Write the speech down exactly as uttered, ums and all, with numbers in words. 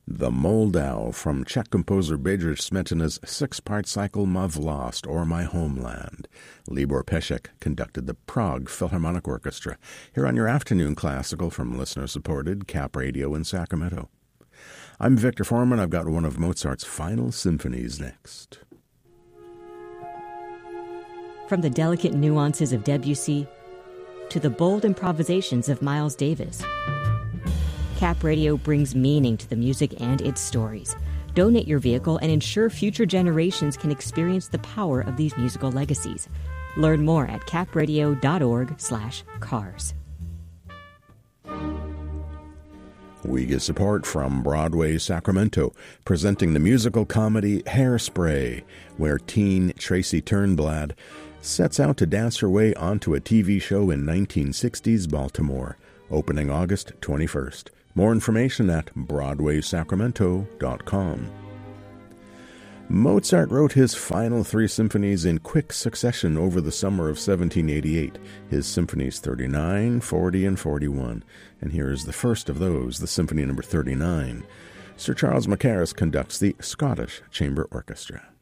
The Moldau from Czech composer Bedřich Smetana's six-part cycle Ma Vlast, or My Homeland. Libor Pesek conducted the Prague Philharmonic Orchestra, here on your afternoon classical from listener-supported Cap Radio in Sacramento. I'm Victor Foreman. I've got one of Mozart's final symphonies next. From the delicate nuances of Debussy to the bold improvisations of Miles Davis, Cap Radio brings meaning to the music and its stories. Donate your vehicle and ensure future generations can experience the power of these musical legacies. Learn more at capradio.org slash cars. We get support from Broadway Sacramento, presenting the musical comedy Hairspray, where teen Tracy Turnblad sets out to dance her way onto a T V show in nineteen sixties Baltimore, opening August twenty-first. More information at broadway sacramento dot com. Mozart wrote his final three symphonies in quick succession over the summer of seventeen eighty-eight, his symphonies thirty-nine, forty, and forty-one. And here is the first of those, the Symphony number thirty-nine. Sir Charles Mackerras conducts the Scottish Chamber Orchestra.